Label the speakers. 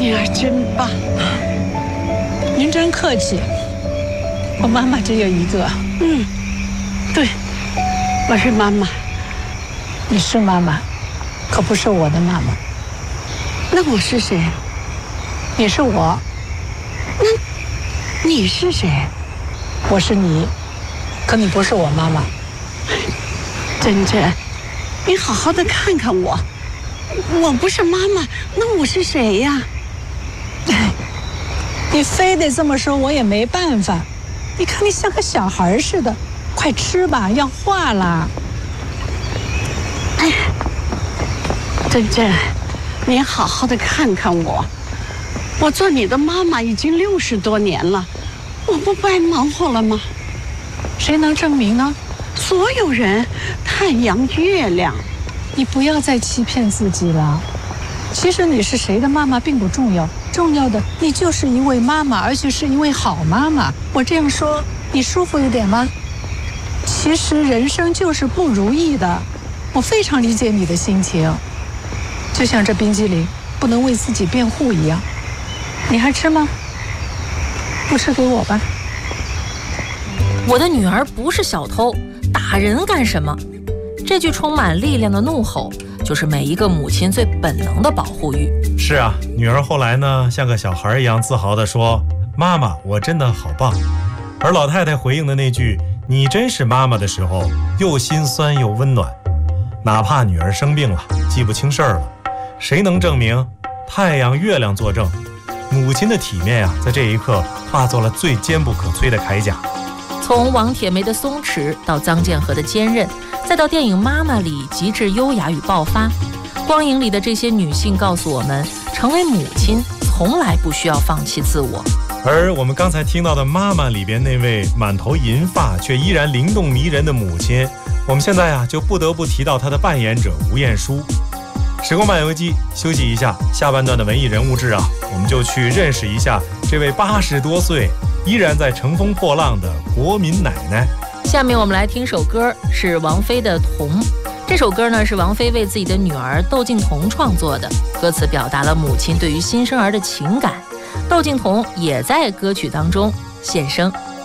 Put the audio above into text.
Speaker 1: 女儿真棒。
Speaker 2: 您真客气，我妈妈只有一个。
Speaker 1: 对，我是妈妈。
Speaker 2: 你是妈妈，可不是我的妈妈。
Speaker 1: 那我是谁？
Speaker 2: 你是我。
Speaker 1: 那你是谁？
Speaker 2: 我是你，可你不是我妈妈。
Speaker 1: 珍珍，你好好的看看我，我不是妈妈，那我是谁呀？
Speaker 2: 你非得这么说，我也没办法。你看你像个小孩似的，快吃吧，要化了。
Speaker 1: 哎，珍珍，你好好的看看我，我做你的妈妈已经60多年了，我不白忙活了吗？
Speaker 2: 谁能证明呢？
Speaker 1: 所有人，太阳、月亮。
Speaker 2: 你不要再欺骗自己了。其实你是谁的妈妈并不重要，重要的你就是一位妈妈，而且是一位好妈妈。我这样说，你舒服一点吗？其实人生就是不如意的，我非常理解你的心情。就像这冰激凌不能为自己辩护一样。你还吃吗？不吃给我吧。
Speaker 3: 我的女儿不是小偷，打人干什么？这句充满力量的怒吼，就是每一个母亲最本能的保护欲。
Speaker 4: 是啊，女儿后来呢，像个小孩一样自豪地说：“妈妈，我真的好棒。”而老太太回应的那句“你真是妈妈”的时候，又心酸又温暖。哪怕女儿生病了，记不清事儿了，谁能证明？太阳、月亮作证，母亲的体面在这一刻化作了最坚不可摧的铠甲。
Speaker 3: 从王铁梅的松弛到臧建和的坚韧，再到电影《妈妈》里极致优雅与爆发，光影里的这些女性告诉我们，成为母亲从来不需要放弃自我。
Speaker 4: 而我们刚才听到的《妈妈》里边那位满头银发却依然灵动迷人的母亲，我们现在就不得不提到她的扮演者吴彦姝。时光漫游记休息一下，下半段的文艺人物志我们就去认识一下这位80多岁依然在乘风破浪的国民奶奶。
Speaker 3: 下面我们来听首歌，是王菲的《童》。这首歌呢是王菲为自己的女儿窦靖童创作的，歌词表达了母亲对于新生儿的情感。窦靖童也在歌曲当中现身。